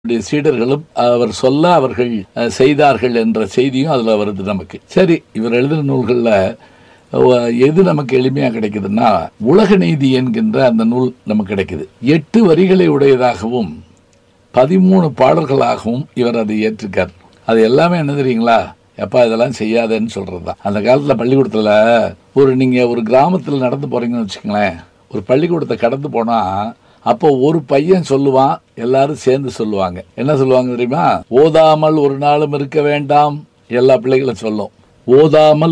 சீடர்களும் அவர் சொல்ல அவர்கள் செய்தார்கள் என்ற செய்தியும் அதுல வருது நமக்கு. சரி, இவர் எழுதின நூல்கள்ல எது நமக்கு எளிமையா கிடைக்குதுன்னா உலக நீதி என்கின்ற அந்த நூல் நமக்கு கிடைக்குது. 8 வரிகளை உடையதாகவும் 13 பாடல்களாகவும் இவர் அதை ஏற்றிருக்கார். அது எல்லாமே என்ன தெரியுங்களா? எப்பா இதெல்லாம் செய்யாதேன்னு சொல்றதுதான். அந்த காலத்துல பள்ளிக்கூடத்துல நீங்க ஒரு கிராமத்துல நடந்து போறீங்கன்னு வச்சுக்கங்களேன், ஒரு பள்ளிக்கூடத்தை கடந்து போனா அப்போ ஒரு பையன் சொல்லுவான், எல்லாரும் சேர்ந்து சொல்லுவாங்க. என்ன சொல்லுவாங்க தெரியுமா? ஓதாமல் ஒரு நாளும் இருக்க வேண்டாம். எல்லா பிள்ளைகளும் சொல்லும். ஓதாமல்